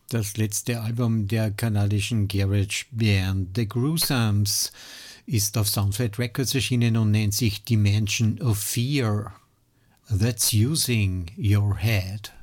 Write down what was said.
Das letzte Album der kanadischen Garage Band The Gruesums ist auf Soundflight Records erschienen und nennt sich Dimension of Fear. That's using your head.